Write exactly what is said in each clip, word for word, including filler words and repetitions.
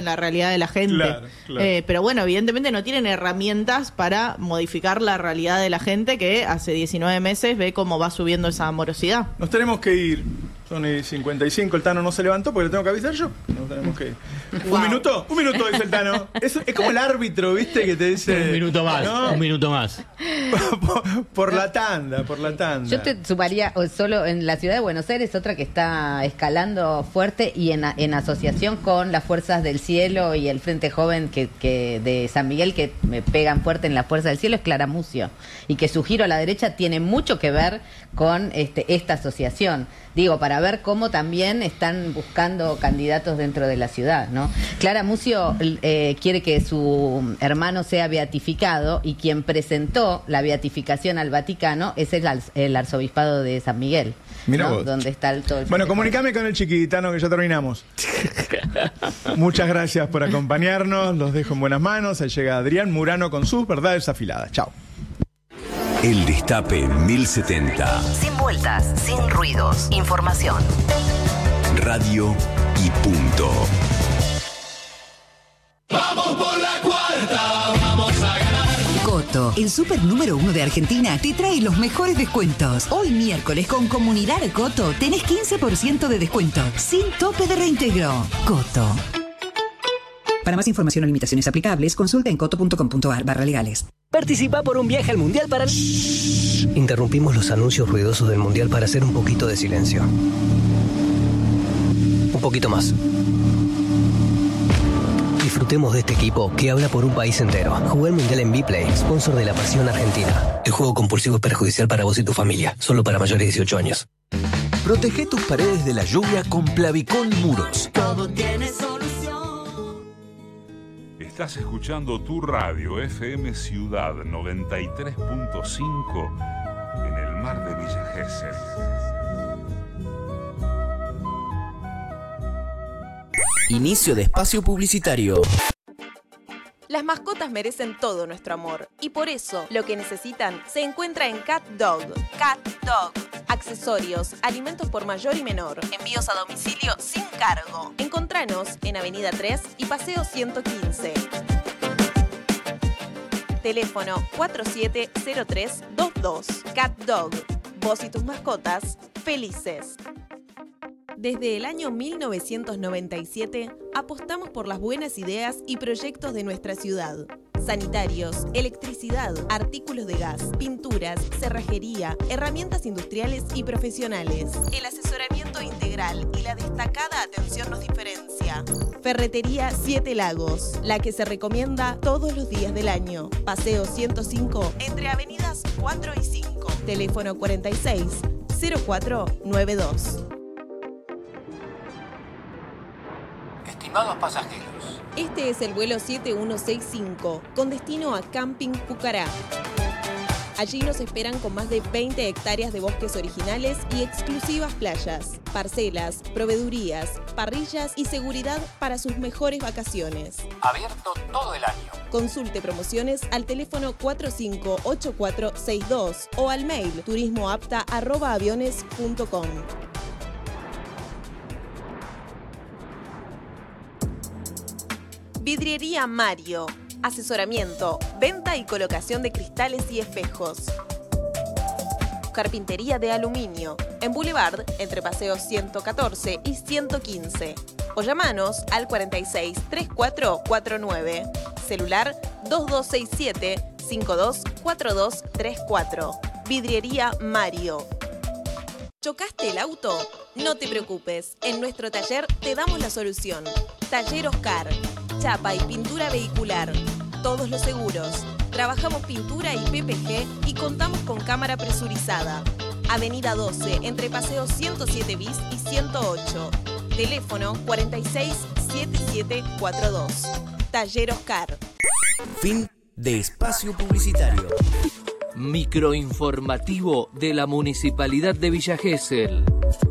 la realidad de la gente. Claro, claro. Eh, pero bueno, evidentemente no tienen herramientas para modificar la realidad de la gente que hace diecinueve meses ve cómo va subiendo esa morosidad. Nos tenemos que ir. Son y cincuenta y cinco, el Tano no se levantó porque le tengo que avisar yo. Nos tenemos que ir. Wow. Un minuto, un minuto, dice el Tano. Es, es como el árbitro, ¿viste? Que te dice. Un minuto más, ¿no? un minuto más. por, por la tanda, por la tanda. Yo te sumaría o solo en la ciudad de Buenos Aires, otra que está escalando fuerte y en, en asociación con las Fuerzas del Cielo y el Frente Joven que, que de San Miguel, que me pegan fuerte en la Fuerza del Cielo, es Claramucio. Y que su giro a la derecha tiene mucho que ver con este, esta asociación. Digo, para ver cómo también están buscando candidatos dentro de la ciudad, ¿no? Claramucio eh, quiere que su hermano sea beatificado y quien presentó la beatificación al Vaticano es el, el arzobispado de San Miguel, Mirá ¿no? vos. Donde está el todo el Bueno, Frente comunicame con el chiquitano que ya terminamos. Muchas gracias por acompañarnos. Los dejo en buenas manos. Ahí llega Adrián Murano con sus verdades afiladas. Chao. El Destape mil setenta. Sin vueltas, sin ruidos. Información. Radio y punto. Vamos por la cuarta, vamos a ganar. Coto, el super número uno de Argentina, te trae los mejores descuentos. Hoy miércoles con Comunidad Coto tenés quince por ciento de descuento, sin tope de reintegro. Coto. Para más información o limitaciones aplicables, consulta en coto punto com punto ar barra legales. Participa por un viaje al Mundial para... Shhh. Interrumpimos los anuncios ruidosos del Mundial para hacer un poquito de silencio. Un poquito más. Disfrutemos de este equipo que habla por un país entero. Jugué el Mundial en Vplay, sponsor de la Pasión Argentina. El juego compulsivo es perjudicial para vos y tu familia. Solo para mayores de dieciocho años. Protege tus paredes de la lluvia con Plavicón Muros. Todo tiene solución. Estás escuchando tu radio F M Ciudad noventa y tres punto cinco en el mar de Villa Gesell. Inicio de espacio publicitario. Las mascotas merecen todo nuestro amor y por eso lo que necesitan se encuentra en Cat Dog. Cat Dog. Accesorios, alimentos por mayor y menor, envíos a domicilio sin cargo. Encontranos en Avenida tres y Paseo ciento quince. Teléfono cuatro siete cero tres dos dos. Cat Dog. Vos y tus mascotas felices. Desde el año mil novecientos noventa y siete apostamos por las buenas ideas y proyectos de nuestra ciudad. Sanitarios, electricidad, artículos de gas, pinturas, cerrajería, herramientas industriales y profesionales. El asesoramiento integral y la destacada atención nos diferencia. Ferretería Siete Lagos, la que se recomienda todos los días del año. Paseo ciento cinco, entre avenidas cuatro y cinco. Teléfono cuarenta y seis, cero cuatro noventa y dos. Estimados pasajeros, Este es el vuelo siete uno seis cinco, con destino a Camping Pucará. Allí nos esperan con más de veinte hectáreas de bosques originales y exclusivas playas, parcelas, proveedurías, parrillas y seguridad para sus mejores vacaciones. abierto todo el año. Consulte promociones al teléfono cuatro cinco ocho cuatro seis dos o al mail turismoapta arroba aviones punto com. Vidriería Mario. Asesoramiento, venta y colocación de cristales y espejos. Carpintería de aluminio. En Boulevard, entre Paseos ciento catorce y ciento quince. O llamanos al cuarenta y seis, treinta y cuatro cuarenta y nueve. Celular dos dos seis siete, cinco dos cuatro dos tres cuatro. Vidriería Mario. ¿Chocaste el auto? No te preocupes. En nuestro taller te damos la solución. Taller Oscar. Chapa y pintura vehicular. Todos los seguros. Trabajamos pintura y P P G y contamos con cámara presurizada. Avenida doce, entre Paseos ciento siete bis y ciento ocho. Teléfono cuarenta y seis, setenta y siete cuarenta y dos. Taller Oscar. Fin de espacio publicitario. Microinformativo de la Municipalidad de Villa Gesell.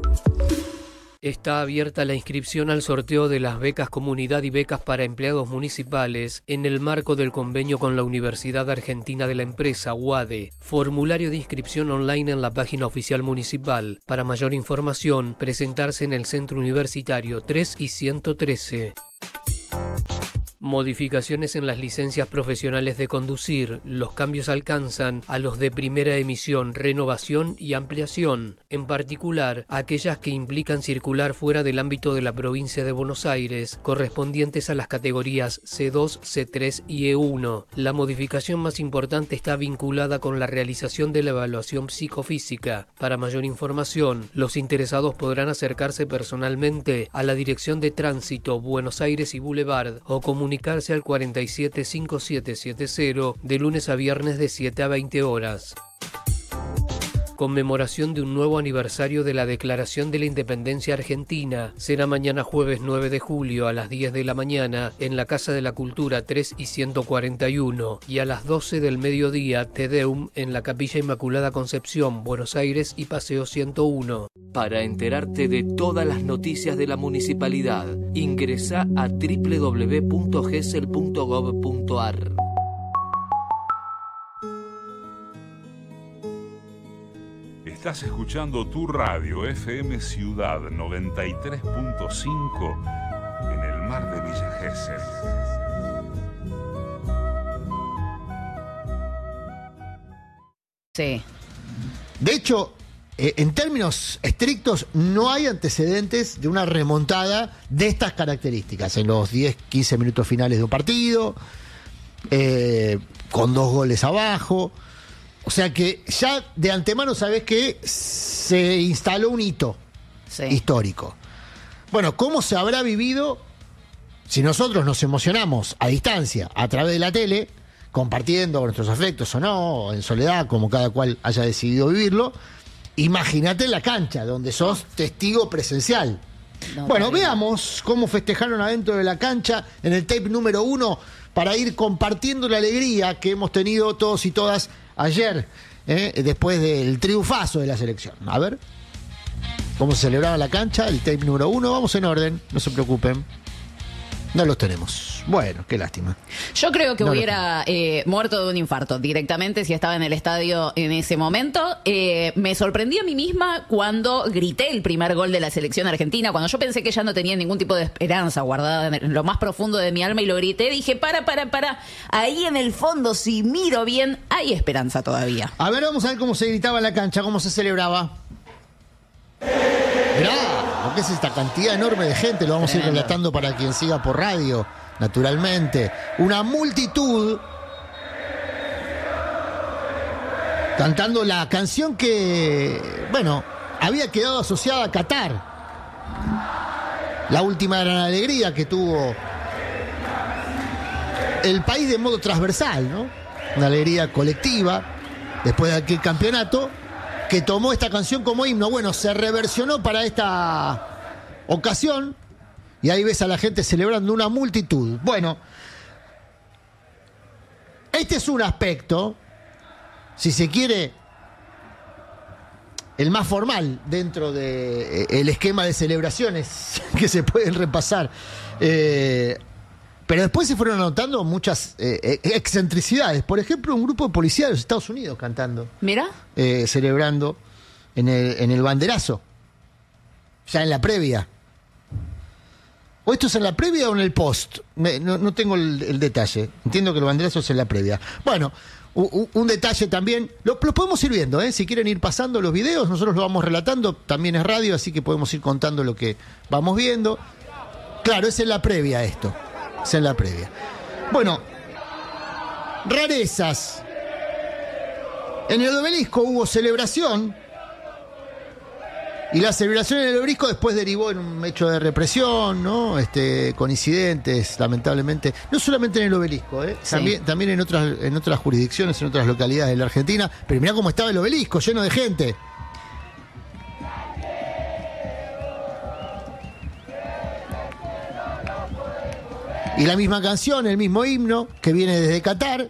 Está abierta la inscripción al sorteo de las becas Comunidad y becas para empleados municipales en el marco del convenio con la Universidad Argentina de la Empresa, U A D E. Formulario de inscripción online en la página oficial municipal. Para mayor información, presentarse en el Centro Universitario tres y ciento trece. Modificaciones en las licencias profesionales de conducir. Los cambios alcanzan a los de primera emisión, renovación y ampliación, en particular aquellas que implican circular fuera del ámbito de la provincia de Buenos Aires, correspondientes a las categorías C dos, C tres y E uno. La modificación más importante está vinculada con la realización de la evaluación psicofísica. Para mayor información, los interesados podrán acercarse personalmente a la Dirección de Tránsito Buenos Aires y Boulevard o comunicarse al cuarenta y siete cincuenta y siete setenta de lunes a viernes de siete a veinte horas. Conmemoración de un nuevo aniversario de la Declaración de la Independencia Argentina. Será mañana jueves nueve de julio a las diez de la mañana en la Casa de la Cultura tres y ciento cuarenta y uno y a las doce del mediodía Te Deum en la Capilla Inmaculada Concepción, Buenos Aires y Paseo ciento uno. Para enterarte de todas las noticias de la municipalidad, ingresa a doble u doble u doble u punto gesell punto gov punto ar. Estás escuchando tu radio F M Ciudad noventa y tres punto cinco en el mar de Villa Gesell. Sí. De hecho, eh, en términos estrictos, no hay antecedentes de una remontada de estas características en los diez, quince minutos finales de un partido, eh, con dos goles abajo. O sea que ya de antemano sabés que se instaló un hito sí. histórico. Bueno, ¿cómo se habrá vivido si nosotros nos emocionamos a distancia, a través de la tele, compartiendo nuestros afectos o no, en soledad, como cada cual haya decidido vivirlo? Imagínate en la cancha, donde sos testigo presencial. No, bueno, veamos cómo festejaron adentro de la cancha en el tape número uno para ir compartiendo la alegría que hemos tenido todos y todas ayer, eh, después del triunfazo de la selección. A ver cómo se celebraba la cancha, el tape número uno. Vamos en orden, no se preocupen. No los tenemos. Bueno, qué lástima. Yo creo que no hubiera eh, muerto de un infarto directamente si estaba en el estadio en ese momento. Eh, me sorprendí a mí misma cuando grité el primer gol de la selección argentina, cuando yo pensé que ya no tenía ningún tipo de esperanza guardada en lo más profundo de mi alma y lo grité. Dije, para, para, para. Ahí en el fondo, si miro bien, hay esperanza todavía. A ver, vamos a ver cómo se gritaba en la cancha, cómo se celebraba. Mirá, lo que es esta cantidad enorme de gente, lo vamos Tremendo. a ir relatando para quien siga por radio, naturalmente. Una multitud cantando la canción que, bueno, había quedado asociada a Qatar. La última gran alegría que tuvo el país de modo transversal, ¿no? Una alegría colectiva después de aquel campeonato, que tomó esta canción como himno. Bueno, se reversionó para esta ocasión y ahí ves a la gente celebrando, una multitud. Bueno, este es un aspecto, si se quiere, el más formal dentro del esquema de celebraciones que se pueden repasar. Eh, pero después se fueron anotando muchas eh, excentricidades. Por ejemplo, un grupo de policías de los Estados Unidos cantando. Mira. Eh, celebrando en el, en el banderazo. Ya en la previa. ¿O esto es en la previa o en el post? Me, no, no tengo el, el detalle. Entiendo que el banderazo es en la previa. Bueno, un, un detalle también. Lo, lo podemos ir viendo, ¿eh? Si quieren ir pasando los videos, nosotros lo vamos relatando. También es radio, así que podemos ir contando lo que vamos viendo. Claro, es en la previa esto. Es en la previa. Bueno, rarezas. En el Obelisco hubo celebración. Y la celebración en el Obelisco después derivó en un hecho de represión, ¿no? Este, con incidentes, lamentablemente. No solamente en el Obelisco, ¿eh? Sí. También, también en otras, en otras jurisdicciones, en otras localidades de la Argentina. Pero mirá cómo estaba el Obelisco, lleno de gente. Y la misma canción, el mismo himno, que viene desde Qatar.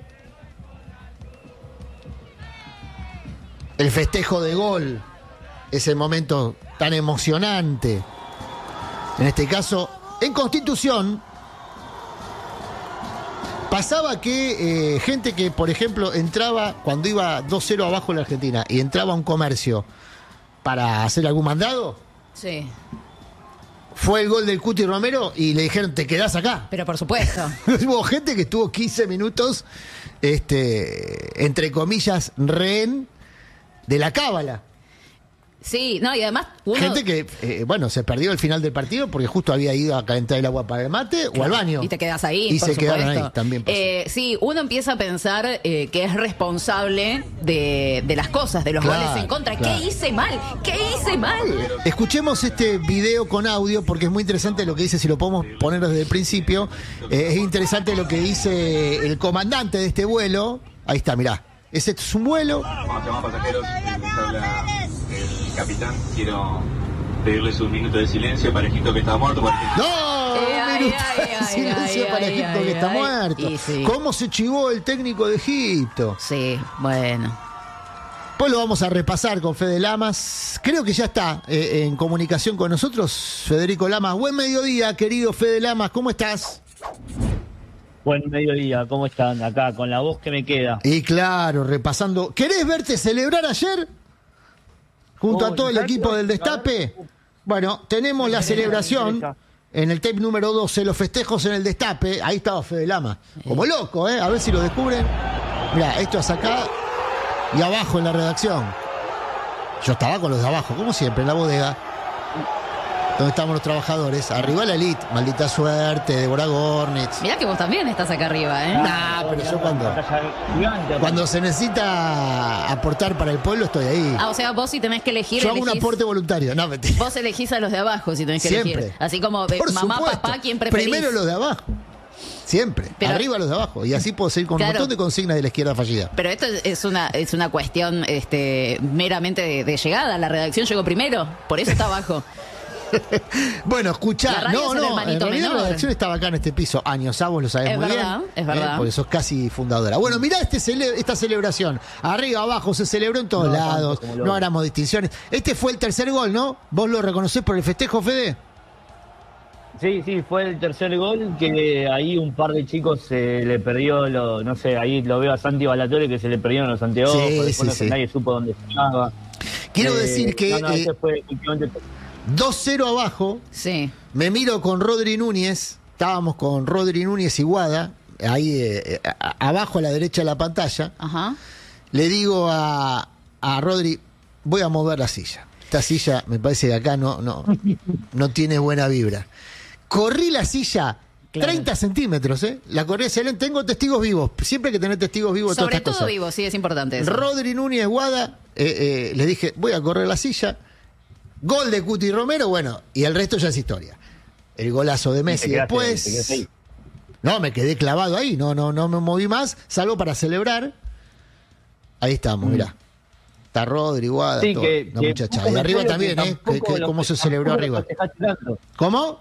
El festejo de gol, ese momento tan emocionante. En este caso, en Constitución, pasaba que eh, gente que, por ejemplo, entraba cuando iba dos cero abajo en la Argentina y entraba a un comercio para hacer algún mandado. Sí. fue el gol del Cuti Romero y le dijeron, te quedás acá. Pero por supuesto. Hubo gente que estuvo quince minutos, este, entre comillas, rehén de la cábala. Sí, no, y además uno... Gente que, eh, bueno, se perdió el final del partido porque justo había ido a calentar el agua para el mate claro, o al baño. Y te quedas ahí, Y por se supuesto. quedaron ahí, también pasó. Eh, sí, uno empieza a pensar eh, que es responsable de, de las cosas, de los Claro, goles en contra. claro. ¿Qué hice mal? ¿Qué hice mal? Escuchemos este video con audio porque es muy interesante lo que dice, si lo podemos poner desde el principio. Eh, es interesante lo que dice el comandante de este vuelo. Ahí está, mirá. Ese es un vuelo. Llamados pasajeros, les habla el capitán. Quiero pedirles un minuto de silencio para Egipto que está muerto. Porque... ¡No! Un minuto de silencio para Egipto que está muerto. Sí. ¿Cómo se chivó el técnico de Egipto? Sí, bueno. Pues lo vamos a repasar con Fede Lamas. Creo que ya está eh, en comunicación con nosotros Federico Lamas. Buen mediodía, querido Fede Lamas. ¿Cómo estás? Buen mediodía, ¿cómo están? Acá, con la voz que me queda. Y claro, repasando. ¿Querés verte celebrar ayer? Junto Oh, a todo el ¿sabes? equipo del Destape. Bueno, tenemos la celebración en el tape número doce, los festejos en el Destape. Ahí estaba Fede Lama. Como loco, ¿eh? A ver si lo descubren. Mirá, esto es acá y abajo en la redacción. Yo estaba con los de abajo, como siempre, en la bodega. ¿Dónde estamos los trabajadores? Arriba la elite, maldita suerte, Deborah Gornitz. Mirá que vos también estás acá arriba, ¿eh? Nah, pero yo cuando, cuando se necesita aportar para el pueblo estoy ahí. Ah, o sea, vos si tenés que elegir... Yo hago un elegís- aporte voluntario. No, mentira. Vos elegís a los de abajo si tenés que Siempre. elegir. Así como de Por mamá, supuesto. papá, ¿quién preferís? Primero los de abajo. Siempre. Pero- Arriba los de abajo. Y así puedo seguir con Claro. un montón de consignas de la izquierda fallida. Pero esto es- es una, es una cuestión este, meramente de, de llegada. La redacción llegó primero, por eso está abajo. Bueno, La escuchá. radio No, es el no. En hermanito realidad menor. la redacción estaba acá en este piso años. A vos lo sabés Es muy verdad, bien. es verdad. Porque sos casi fundadora. Bueno, mirá este cele- esta celebración. Arriba, abajo, se celebró en todos No, lados. tanto como lo- No hagamos distinciones. Este fue el tercer gol, ¿no? ¿Vos lo reconocés por el festejo, Fede? Sí, sí, fue el tercer gol que ahí un par de chicos se le perdió, lo, no sé, ahí lo veo a Santi Balatore que se le perdieron los anteojos, Sí, después sí, no sé, sí. nadie supo dónde estaba. Quiero Eh, decir que no, no, eh, ese fue últimamente- dos cero abajo. Sí. Me miro con Rodri Núñez. Estábamos con Rodri Núñez y Guada. Ahí eh, a- a- abajo a la derecha de la pantalla. Ajá. Le digo a, a Rodri, voy a mover la silla. Esta silla me parece que acá no, no, no tiene buena vibra. Corrí la silla Claro. treinta centímetros, ¿eh? La corrí hacia adelante. Tengo testigos vivos. Siempre hay que tener testigos vivos de todas Sobre estas todo cosas. vivo, sí, es importante eso. Rodri Núñez Guada, eh, eh, le dije, voy a correr la silla. Gol de Cuti Romero, bueno, y el resto ya es historia. El golazo de Messi te quedaste- después. te quedaste ahí. No, me quedé clavado ahí, no, no, no me moví más, salvo para celebrar. Ahí estamos, mirá. Está Rodri, Guada, Sí, todo, que- la que muchachada. Y un arriba comentario también, que ¿eh? Que- tampoco que- lo- ¿Cómo se celebró tampoco arriba? lo festejás tanto. ¿Cómo?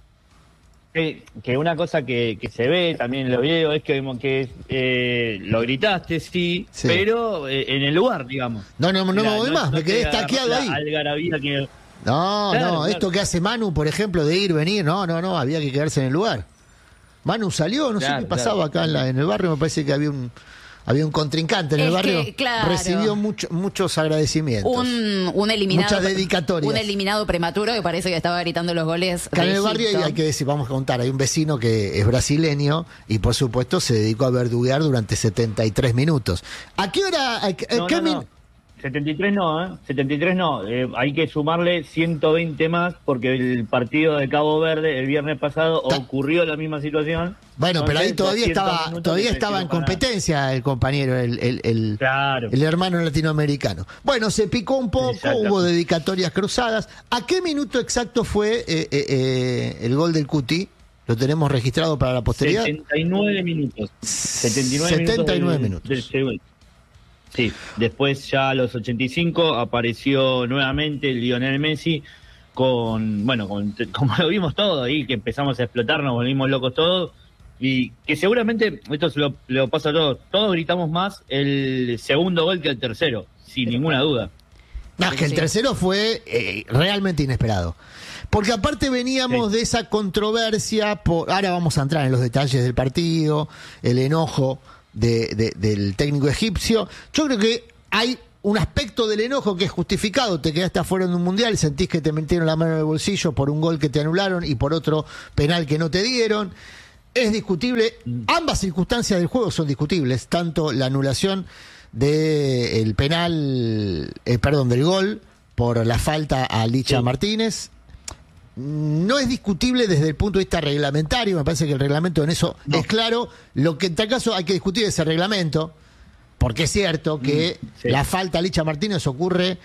Que, que una cosa que, que se ve también en los videos es que, como que eh, lo gritaste, sí, Sí. pero eh, en el lugar, digamos. No, no, no me La- moví más, me te quedé agarró estaqueado la ahí. algarabía que... No, Claro, no, claro. esto que hace Manu, por ejemplo, de ir, venir, no, no, no, había que quedarse en el lugar. Manu salió, no sé Claro, qué pasaba claro. acá en, la- en el barrio, me parece que había un había un contrincante en el Es barrio. que, claro. Recibió mucho- muchos agradecimientos. Un, un eliminado. Muchas dedicatorias. Un eliminado prematuro que parece que estaba gritando los goles. Acá en de el barrio Egipto. hay que decir, vamos a contar, hay un vecino que es brasileño y por supuesto se dedicó a verduguear durante setenta y tres minutos. ¿A qué hora? a qué- a No, qué no, min- no. setenta y tres no, ¿eh? setenta y tres no. Eh, hay que sumarle ciento veinte más porque el partido de Cabo Verde el viernes pasado ocurrió la misma situación. Bueno, pero ahí Entonces, todavía doscientos estaba minutos todavía que estaba en sirvió para- competencia el compañero, el, el, el, Claro. el hermano latinoamericano. Bueno, se picó un poco, Exacto. hubo dedicatorias cruzadas. ¿A qué minuto exacto fue eh, eh, eh, el gol del Cuti? ¿Lo tenemos registrado para la posteridad? setenta y nueve minutos. setenta y nueve setenta y nueve minutos. del- minutos. del segundo. Sí, después ya a los ochenta y cinco apareció nuevamente Lionel Messi con, bueno, con, como lo vimos todo ahí, que empezamos a explotar, nos volvimos locos todos, y que seguramente, esto se lo, lo pasa a todos, todos gritamos más el segundo gol que el tercero, sin ninguna duda. No, es que el tercero fue eh, realmente inesperado. Porque aparte veníamos de esa controversia, por, ahora vamos a entrar en los detalles del partido, el enojo de, de- del técnico egipcio. Yo creo que hay un aspecto del enojo que es justificado. Te quedaste afuera de un mundial y sentís que te metieron la mano en el bolsillo por un gol que te anularon y por otro penal que no te dieron. Es discutible. Ambas circunstancias del juego son discutibles, tanto la anulación del penal, eh, perdón, del gol por la falta a Licha sí. Martínez. No es discutible desde el punto de vista reglamentario, me parece que el reglamento en eso no. es claro. Lo que en tal caso hay que discutir es el reglamento, porque es cierto que mm, sí. la falta a Licha Martínez ocurre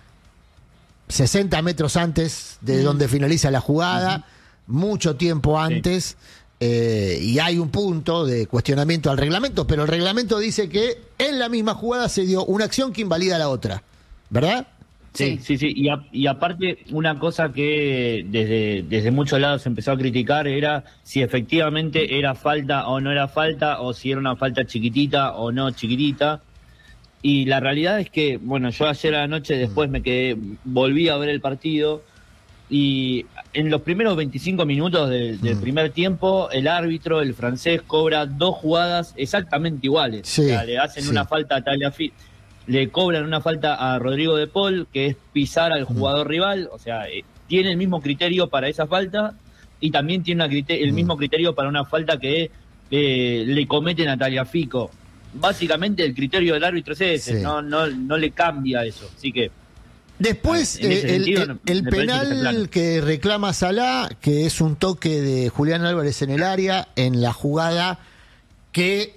sesenta metros antes de mm. donde finaliza la jugada, mm-hmm. mucho tiempo antes, sí. eh, y hay un punto de cuestionamiento al reglamento, pero el reglamento dice que en la misma jugada se dio una acción que invalida la otra, ¿verdad? Sí, sí, sí. Y, a, y aparte, una cosa que desde, desde muchos lados se empezó a criticar era si efectivamente era falta o no era falta, o si era una falta chiquitita o no chiquitita. Y la realidad es que, bueno, yo ayer a la noche después me quedé, volví a ver el partido, y en los primeros veinticinco minutos del, del primer tiempo, el árbitro, el francés, cobra dos jugadas exactamente iguales. Sí, o sea, le hacen sí. una falta a Tagliafico. Le cobran una falta a Rodrigo de Paul, que es pisar al jugador mm. rival, o sea, eh, tiene el mismo criterio para esa falta y también tiene una criterio, el mm. mismo criterio para una falta que eh, le cometen a Tagliafico. Básicamente el criterio del árbitro es ese, sí. no, no, no le cambia eso, así que... Después, eh, el, sentido, el, el penal que, claro. que reclama Salah, que es un toque de Julián Álvarez en el área, en la jugada que...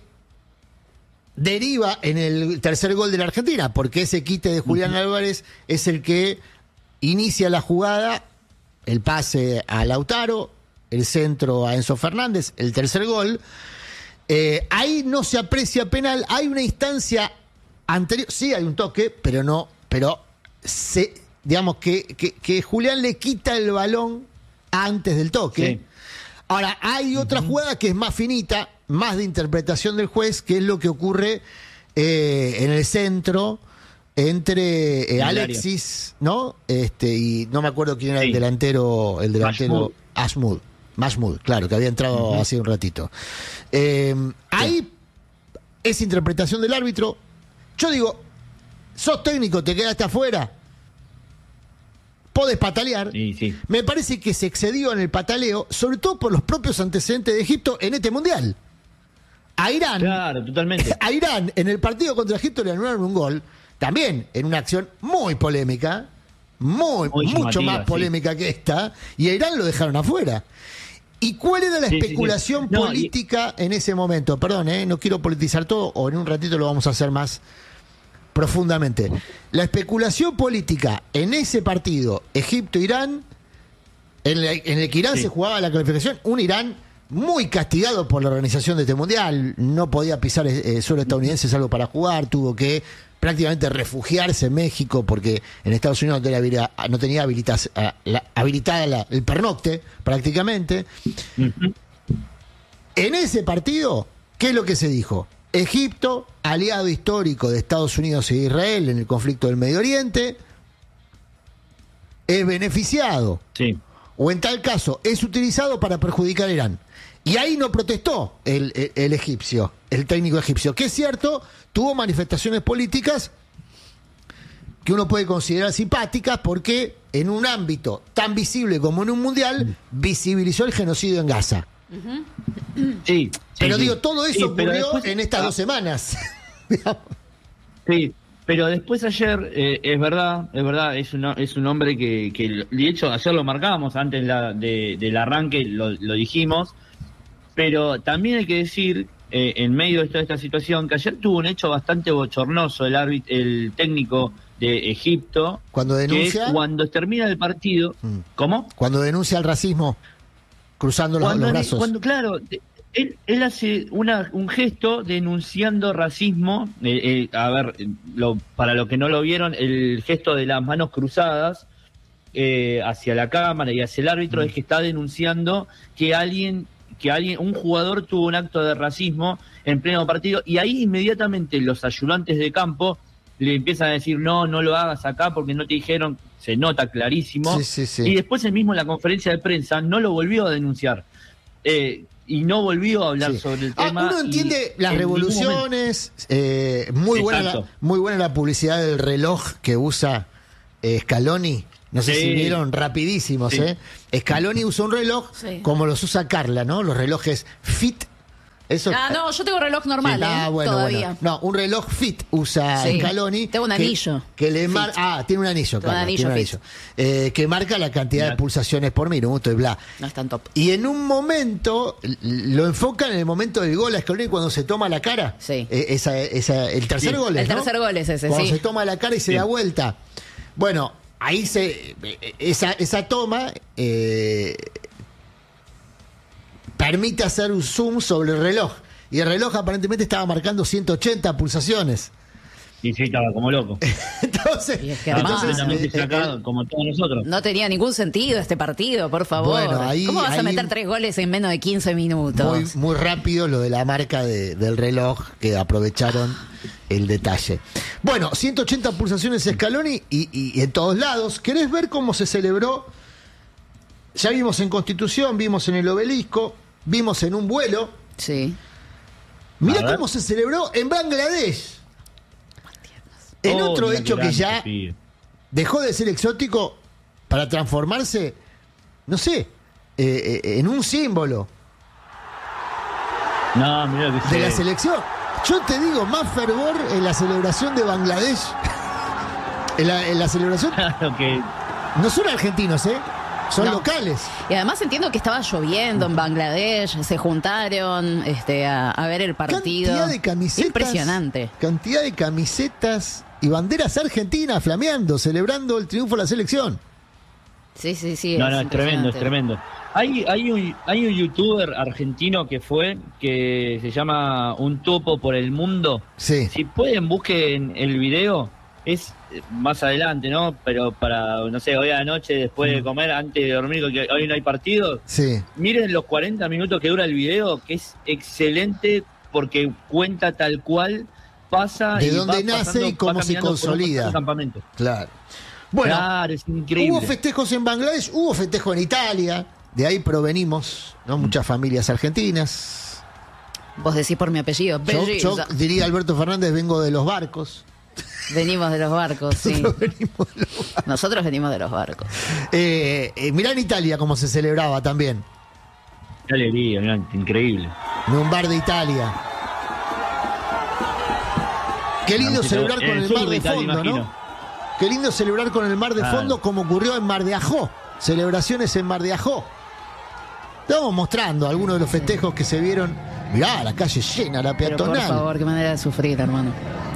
deriva en el tercer gol de la Argentina, porque ese quite de Julián uh-huh. Álvarez es el que inicia la jugada, el pase a Lautaro, el centro a Enzo Fernández, el tercer gol. Eh, ahí no se aprecia penal, hay una instancia anterior, sí hay un toque, pero no, pero se, digamos que, que, que Julián le quita el balón antes del toque. Sí. Ahora, hay otra uh-huh. jugada que es más finita, más de interpretación del juez, que es lo que ocurre eh, en el centro entre eh, Alexis, ¿no? Este, y no me acuerdo quién era sí. el delantero, el delantero Asmud, Mahmoud, claro, que había entrado uh-huh. hace un ratito. Eh, sí. Ahí es interpretación del árbitro. Yo digo, sos técnico, te quedaste afuera, podés patalear. Sí, sí. Me parece que se excedió en el pataleo, sobre todo por los propios antecedentes de Egipto en este mundial. A Irán, claro, totalmente. A Irán, en el partido contra Egipto le anularon un gol, también en una acción muy polémica, muy, muy mucho más polémica sí. que esta, y a Irán lo dejaron afuera. ¿Y cuál era la sí, especulación sí, sí. No, política y... en ese momento? Perdón, eh, no quiero politizar todo, o en un ratito lo vamos a hacer más profundamente. La especulación política en ese partido, Egipto-Irán, en, en el que Irán sí. se jugaba la clasificación, un Irán muy castigado por la organización de este mundial, no podía pisar eh, suelo estadounidense salvo para jugar, tuvo que prácticamente refugiarse en México porque en Estados Unidos no tenía, no tenía habilitas, la, habilitada la, el pernocte prácticamente. Uh-huh. En ese partido, ¿qué es lo que se dijo? Egipto, aliado histórico de Estados Unidos e Israel en el conflicto del Medio Oriente, es beneficiado. Sí. O en tal caso, es utilizado para perjudicar a Irán. Y ahí no protestó el, el, el egipcio, el técnico egipcio, que es cierto, tuvo manifestaciones políticas que uno puede considerar simpáticas porque en un ámbito tan visible como en un mundial, visibilizó el genocidio en Gaza. Uh-huh. Sí, pero sí, digo, sí. todo eso sí, ocurrió después, en estas ah, dos semanas. Sí, pero después ayer, eh, es verdad, es verdad, es un, es un hombre que, que, de hecho, ayer lo marcábamos, antes la, de, del arranque lo, lo dijimos, pero también hay que decir, eh, en medio de toda esta situación, que ayer tuvo un hecho bastante bochornoso el árbitro, el técnico de Egipto, cuando denuncia, que es cuando termina el partido, mm. ¿cómo? Cuando denuncia el racismo, cruzando los, cuando, los brazos. Cuando, claro, él, él hace una, un gesto denunciando racismo, eh, eh, a ver, lo, para los que no lo vieron, el gesto de las manos cruzadas eh, hacia la cámara y hacia el árbitro mm. es que está denunciando que alguien, que alguien, un jugador tuvo un acto de racismo en pleno partido, y ahí inmediatamente los ayudantes de campo le empiezan a decir, no, no lo hagas acá porque no te dijeron, se nota clarísimo, sí, sí, sí. Y después él mismo en la conferencia de prensa no lo volvió a denunciar. Eh, y no volvió a hablar Sí. sobre el Ah, tema. uno entiende y las en revoluciones, eh, muy, buena la, Exacto. muy buena la publicidad del reloj que usa eh, Scaloni. No sé Sí. si vieron, rapidísimos, Sí. ¿eh? Scaloni usa un reloj Sí. como los usa Carla, ¿no? Los relojes Fit. Eso, Ah, no, yo tengo reloj normal, Sí, ¿eh? ah, bueno, Todavía. bueno. No, un reloj Fit usa Sí. Scaloni. Tengo un que- anillo. Que le mar- Fit. Ah, tiene un anillo, Tengo un Carla, anillo tiene un Fit. anillo. Eh, que marca la cantidad de pulsaciones por minuto y bla. No es tan top. Y en un momento, l- lo enfocan en el momento del gol a Scaloni cuando se toma la cara. Sí. Eh, esa, esa, el tercer Sí. gol es, El ¿no? tercer gol es ese, Cuando sí. se toma la cara y se Sí. da vuelta. Bueno, ahí se. eh, Esa, esa toma eh, permite hacer un zoom sobre el reloj. Y el reloj aparentemente estaba marcando ciento ochenta pulsaciones. Y sí, estaba como loco. Entonces, Y es que Estaba además, completamente eh, eh, sacado, como todos nosotros. no tenía ningún sentido este partido, por favor. Bueno, ahí- ¿Cómo vas a ahí- meter tres goles en menos de quince minutos? Muy, muy rápido lo de la marca de- del reloj, que aprovecharon el detalle. Bueno, ciento ochenta pulsaciones Scaloni y, y- y en todos lados. ¿Querés ver cómo se celebró? Ya vimos en Constitución, vimos en el Obelisco, vimos en un vuelo. Sí. Mirá A ver. cómo se celebró en Bangladesh. En Oh, otro mirá hecho qué que grande, ya pibe. dejó de ser exótico para transformarse, no sé, eh, eh, en un símbolo No, mirá que de se- la selección. Yo te digo, más fervor en la celebración de Bangladesh. En la, en la celebración. Claro que No son argentinos, ¿eh? Son No. locales. Y además entiendo que estaba lloviendo en Bangladesh, se juntaron este, a, a ver el partido. Cantidad de camisetas. Impresionante. Cantidad de camisetas y banderas argentinas flameando, celebrando el triunfo de la selección. Sí, sí, sí. No, es no, es tremendo, es impresionante. tremendo. Hay, hay, un, hay un youtuber argentino que fue, que se llama Un Topo por el Mundo. Sí. Si pueden, busquen el video. Es eh, más adelante, ¿no? Pero para, no sé, hoy a la noche, después de comer, antes de dormir, que hoy no hay partido. Sí. Miren los cuarenta minutos que dura el video, que es excelente porque cuenta tal cual pasa. De y dónde va nace pasando, y cómo va se caminando por un consolida. montón de campamentos. Claro. Bueno, Claro, es increíble. hubo festejos en Bangladesh, hubo festejos en Italia. De ahí provenimos, ¿no? Muchas familias argentinas. Vos decís por mi apellido. Yo, Belliza. yo diría Alberto Fernández, vengo de los barcos. Venimos de los barcos, sí. Nosotros venimos de los barcos. Nosotros venimos de los barcos. Eh, eh, mirá en Italia cómo se celebraba también. Qué alegría, mirá, increíble. En un bar de Italia. Qué lindo En celebrar con el el sur mar de de Italia, fondo, imagino. ¿no? Qué lindo celebrar con el mar de Claro. fondo como ocurrió en Mar de Ajó. Celebraciones en Mar de Ajó. Estamos mostrando algunos de los festejos que se vieron. Mirá, la calle llena, la Pero por peatonal. favor, qué manera de sufrir, hermano.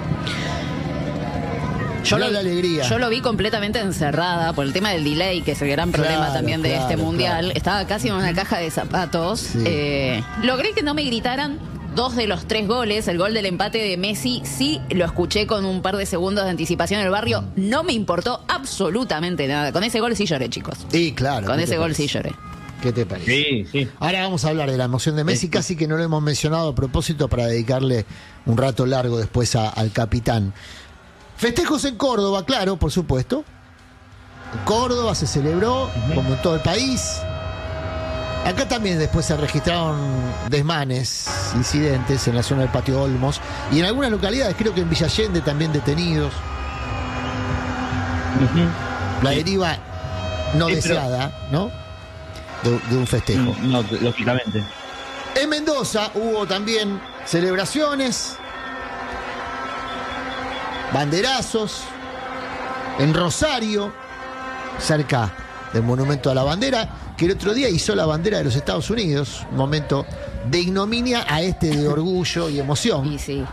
Yo Mirá lo, la alegría. yo lo vi completamente encerrada por el tema del delay, que es el gran problema Claro, también de claro, este mundial. claro. Estaba casi en una caja de zapatos. Sí. Eh, logré que no me gritaran dos de los tres goles. El gol del empate de Messi sí lo escuché con un par de segundos de anticipación en el barrio. No me importó absolutamente nada. Con ese gol sí lloré, chicos. Y claro. Con ¿qué ese te gol parece? sí lloré. ¿Qué te parece? Sí, sí. Ahora vamos a hablar de la emoción de Messi, casi que no lo hemos mencionado a propósito para dedicarle un rato largo después a- al capitán. Festejos en Córdoba, claro, por supuesto. En Córdoba se celebró, como en todo el país. Acá también después se registraron desmanes, incidentes en la zona del Patio Olmos y en algunas localidades, creo que en Villa Allende también detenidos. La deriva no Sí, pero- deseada, ¿no? De, de un festejo. No, lógicamente. En Mendoza hubo también celebraciones, banderazos. En Rosario, cerca del Monumento a la Bandera, que el otro día hizo la bandera de los Estados Unidos, un momento de ignominia a este de orgullo y emoción. Y sí.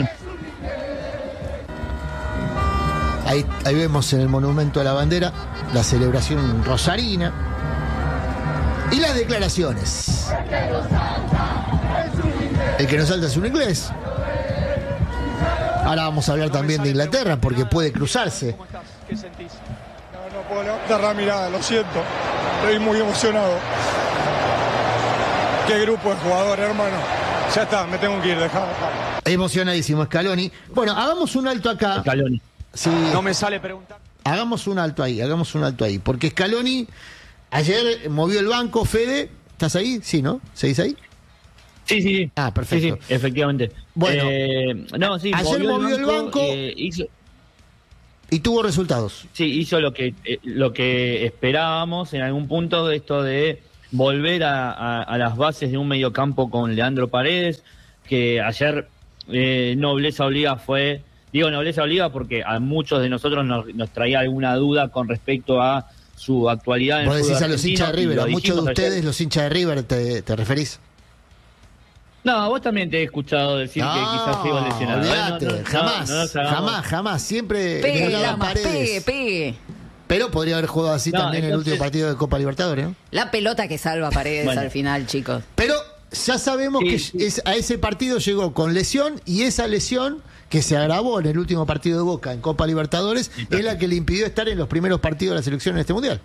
Ahí, ahí vemos en el Monumento a la Bandera la celebración rosarina y las declaraciones. El que nos salta es un inglés. Ahora vamos a hablar también de Inglaterra porque puede cruzarse. ¿Qué sentís? No, no puedo levantar la mirada, lo siento. Estoy muy emocionado. Qué grupo de jugadores, hermano. Ya está, me tengo que ir, dejá, dejá. Emocionadísimo Scaloni. Bueno, hagamos un alto acá. Scaloni. Sí. No me sale preguntar. Hagamos un alto ahí, hagamos un alto ahí. Porque Scaloni ayer movió el banco, Fede. ¿Estás ahí? Sí, ¿no? ¿Seguís ahí? Sí, sí, sí. Ah, perfecto. Sí, sí, efectivamente. Bueno, eh, no, sí, ayer movió el banco, eh, hizo, y tuvo resultados. Sí, hizo lo que eh, lo que esperábamos en algún punto, esto de volver a, a, a las bases de un mediocampo con Leandro Paredes, que ayer eh, Nobleza Obliga fue, digo Nobleza Obliga porque a muchos de nosotros nos, nos traía alguna duda con respecto a su actualidad en el Vos fútbol decís a los argentino, hinchas de River, y lo a muchos de dijimos ustedes, ayer. los hinchas de River, ¿te, te referís? No, vos también te he escuchado decir no, que quizás sigo lesionado. olvídate, No, no, no, jamás, no nos hagamos- jamás, jamás, siempre Pegue, le ganaba Lamas, Paredes. pegue, pegue. Pero podría haber jugado así No, también en el entonces- último partido de Copa Libertadores, ¿no? La pelota que salva Paredes Bueno. al final, chicos. Pero ya sabemos Sí, que sí. es- a ese partido llegó con lesión, y esa lesión que se agravó en el último partido de Boca en Copa Libertadores es la que le impidió estar en los primeros partidos de la selección en este Mundial.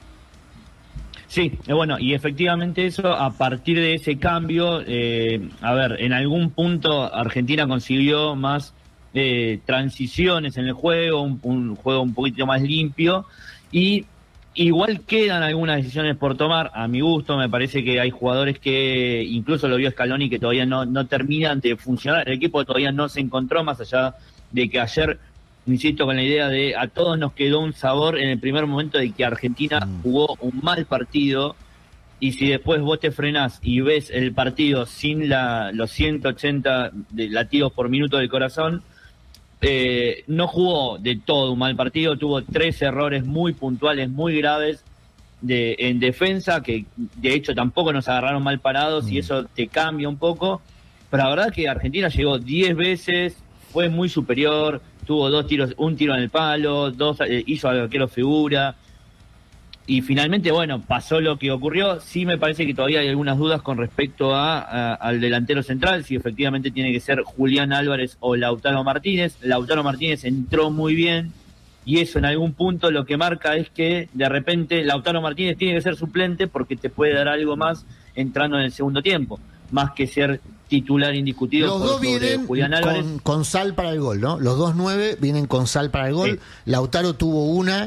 Sí, eh, bueno, y efectivamente eso, a partir de ese cambio, eh, a ver, en algún punto Argentina consiguió más eh, transiciones en el juego, un, un juego un poquito más limpio, y igual quedan algunas decisiones por tomar, a mi gusto. Me parece que hay jugadores que, incluso lo vio Scaloni, que todavía no, no terminan de funcionar, el equipo todavía no se encontró, más allá de que ayer, insisto con la idea de a todos nos quedó un sabor en el primer momento de que Argentina jugó un mal partido, y si después vos te frenás y ves el partido sin la, los ciento ochenta de latidos por minuto del corazón, eh, no jugó de todo un mal partido, tuvo tres errores muy puntuales, muy graves de, en defensa, que de hecho tampoco nos agarraron mal parados, y eso te cambia un poco. Pero la verdad que Argentina llegó diez veces, fue muy superior, tuvo dos tiros, un tiro en el palo, dos eh, hizo al arquero figura, y finalmente, bueno, pasó lo que ocurrió. Sí me parece que todavía hay algunas dudas con respecto a, a- al delantero central, si efectivamente tiene que ser Julián Álvarez o Lautaro Martínez. Lautaro Martínez entró muy bien, y eso en algún punto lo que marca es que de repente Lautaro Martínez tiene que ser suplente, porque te puede dar algo más entrando en el segundo tiempo, más que ser titular indiscutido. Los por dos sobre vienen Julián Álvarez. con, con sal para el gol, ¿no? Los dos nueve vienen con sal para el gol. Lautaro tuvo una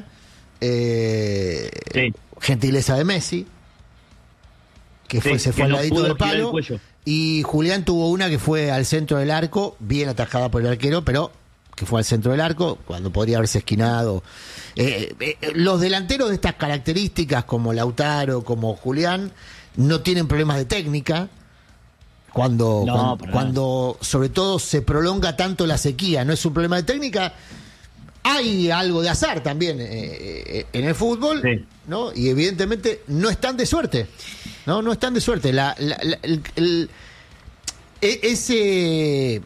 eh, gentileza de Messi, que fue, Sí, se que fue al no ladito pudo del girar el palo. cuello. Y Julián tuvo una que fue al centro del arco, bien atajada por el arquero, pero que fue al centro del arco, cuando podría haberse esquinado. Eh, eh, los delanteros de estas características, como Lautaro, como Julián, no tienen problemas de técnica. Cuando, No, cuando, para cuando sobre todo se prolonga tanto la sequía, no es un problema de técnica. Hay algo de azar también eh, eh, en el fútbol, ¿no? Y evidentemente no están de suerte, ¿no? No están de suerte. La, la- la- el- el- e- ese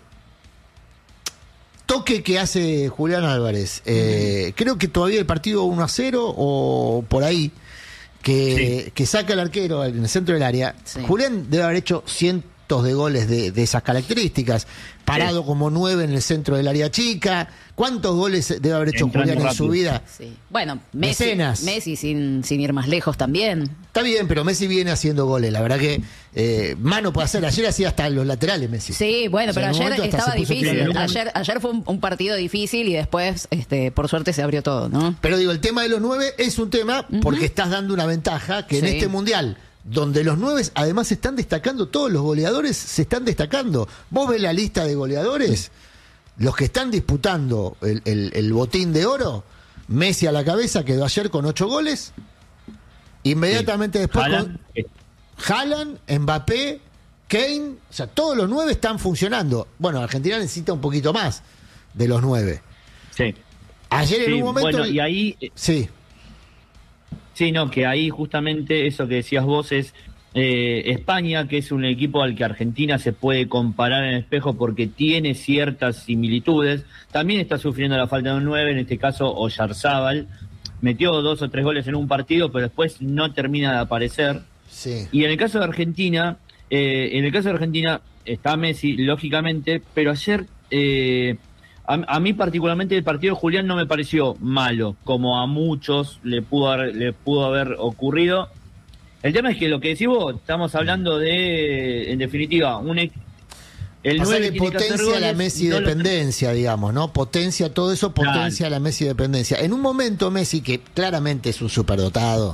toque que hace Julián Álvarez, eh, creo que todavía el partido uno a cero o por ahí, que, que saca el arquero en el centro del área. Julián debe haber hecho cientos de goles de, de esas características, parado como nueve en el centro del área chica. ¿Cuántos goles debe haber hecho Entrando Julián en su rápido. vida? Sí. Bueno, Messi, Decenas. Messi sin, sin ir más lejos también. Está bien, pero Messi viene haciendo goles. La verdad que eh, mano puede hacer. Ayer hacía hasta los laterales Messi. Sí, bueno, O sea, pero en un ayer momento hasta estaba se puso difícil. titular. Ayer, ayer fue un, un partido difícil y después, este, por suerte, se abrió todo, ¿no? Pero digo, el tema de los nueve es un tema porque estás dando una ventaja que en Sí. este mundial, donde los nueve además se están destacando, todos los goleadores se están destacando. Vos ves la lista de goleadores, los que están disputando el, el- el botín de oro, Messi a la cabeza, quedó ayer con ocho goles. Inmediatamente después Haaland, con Haaland, Mbappé, Kane, o sea, todos los nueve están funcionando. Bueno, Argentina necesita un poquito más de los nueve. Sí. Ayer en Sí, un momento... bueno, y ahí... Sí. Sí, no, que ahí justamente eso que decías vos es eh, España, que es un equipo al que Argentina se puede comparar en el espejo porque tiene ciertas similitudes. También está sufriendo la falta de un nueve, en este caso Oyarzábal. Metió dos o tres goles en un partido, pero después no termina de aparecer. Sí. Y en el caso de Argentina, eh, en el caso de Argentina está Messi, lógicamente, pero ayer... Eh, A, a mí particularmente el partido de Julián no me pareció malo, como a muchos le pudo haber, le pudo haber ocurrido. El tema es que lo que decís vos, estamos hablando de, en definitiva, un e- el Pasa nueve que tiene que hacer potencia la goles, Messi no lo- dependencia, digamos, ¿no? Potencia todo eso, potencia la Messi dependencia. En un momento Messi, que claramente es un superdotado,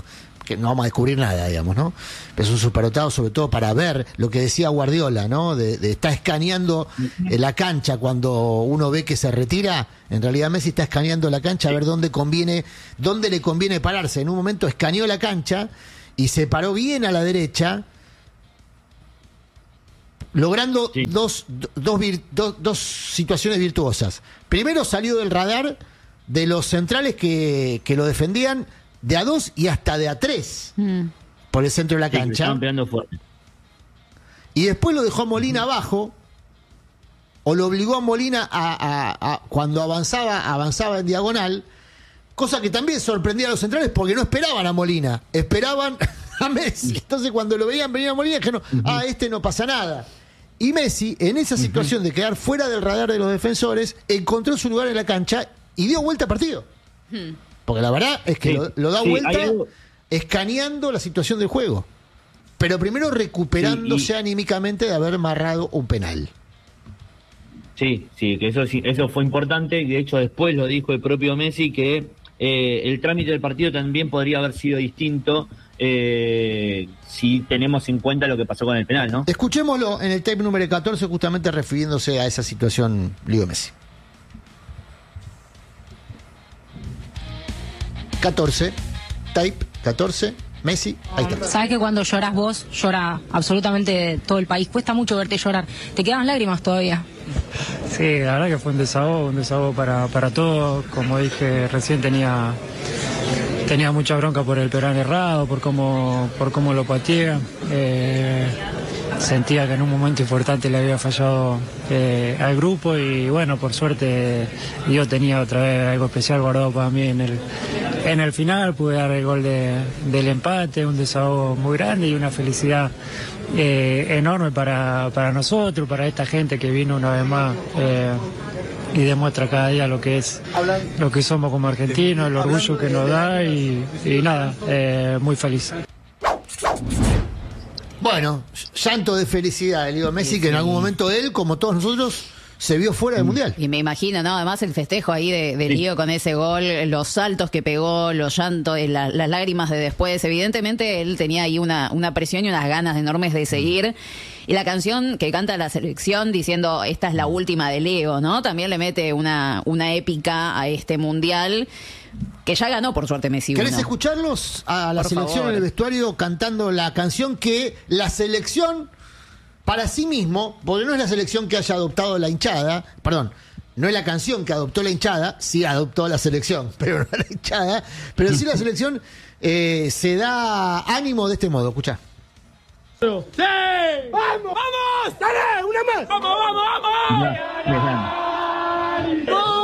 que no vamos a descubrir nada, digamos, ¿no? Pero es un superdotado sobre todo para ver lo que decía Guardiola, ¿no? De, de está escaneando eh, la cancha cuando uno ve que se retira. En realidad Messi está escaneando la cancha a ver dónde conviene, dónde le conviene pararse. En un momento escaneó la cancha y se paró bien a la derecha, logrando sí. dos, dos, vir, dos, dos situaciones virtuosas. Primero salió del radar de los centrales que, que lo defendían de a dos y hasta de a tres mm. por el centro de la sí, cancha. Estaban pegando fuerte. Y después lo dejó a Molina abajo, o lo obligó a Molina a, a, a cuando avanzaba, avanzaba en diagonal, cosa que también sorprendía a los centrales porque no esperaban a Molina, esperaban a Messi. Entonces cuando lo veían venir a Molina dijeron, uh-huh. ah, este no pasa nada. Y Messi, en esa situación uh-huh. de quedar fuera del radar de los defensores, encontró su lugar en la cancha y dio vuelta al partido. Uh-huh. Porque la verdad es que sí, lo, lo da sí, vuelta algo... escaneando la situación del juego. Pero primero recuperándose sí, y... anímicamente de haber amarrado un penal. Sí, sí, que eso sí, eso fue importante. Y de hecho después lo dijo el propio Messi que eh, el trámite del partido también podría haber sido distinto eh, si tenemos en cuenta lo que pasó con el penal, ¿no? Escuchémoslo en el tape número catorce, justamente refiriéndose a esa situación, Leo Messi. catorce, tape, catorce, Messi, ahí está. Sabes que cuando lloras vos, llora absolutamente todo el país. Cuesta mucho verte llorar. ¿Te quedan lágrimas todavía? Sí, la verdad que fue un desahogo, un desahogo para, para todos. Como dije recién, tenía tenía mucha bronca por el penal errado, por cómo, por cómo lo pateé. Eh, sentía que en un momento importante le había fallado eh, al grupo y bueno, por suerte yo tenía otra vez algo especial guardado para mí en el en el final. Pude dar el gol de, del empate, un desahogo muy grande y una felicidad eh, enorme para, para nosotros, para esta gente que vino una vez más eh, y demuestra cada día lo que es lo que somos como argentinos, el orgullo que nos da y, y nada, eh, muy feliz. Bueno, llanto de felicidad, Leo Messi, sí, que en algún momento él, como todos nosotros, se vio fuera del Mundial. Y me imagino, ¿no? Además el festejo ahí de, de sí. Lío con ese gol, los saltos que pegó, los llantos, la, las lágrimas de después. Evidentemente él tenía ahí una, una presión y unas ganas enormes de seguir. Y la canción que canta la selección diciendo esta es la última de Leo, ¿no? También le mete una, una épica a este Mundial. Que ya ganó, por suerte, Messi. ¿Querés uno. escucharlos a la por selección favor. en el vestuario cantando la canción que la selección para sí mismo, porque no es la selección que haya adoptado la hinchada, perdón, no es la canción que adoptó la hinchada, sí adoptó la selección, pero no la hinchada, pero sí la selección eh, se da ánimo de este modo, escuchá. ¡Sí! ¡Vamos! ¡Vamos! ¡Dale! ¡Una más! ¡Vamos, vamos, vamos! Ya, ya.